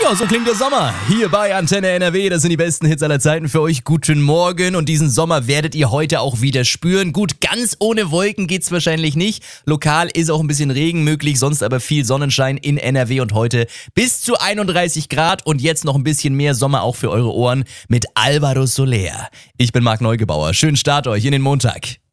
Ja, so klingt der Sommer. Hier bei Antenne NRW, das sind die besten Hits aller Zeiten für euch. Guten Morgen und diesen Sommer werdet ihr heute auch wieder spüren. Gut, ganz ohne Wolken geht's wahrscheinlich nicht. Lokal ist auch ein bisschen Regen möglich, sonst aber viel Sonnenschein in NRW und heute bis zu 31 Grad und jetzt noch ein bisschen mehr Sommer auch für eure Ohren mit Alvaro Soler. Ich bin Marc Neugebauer. Schönen Start euch in den Montag.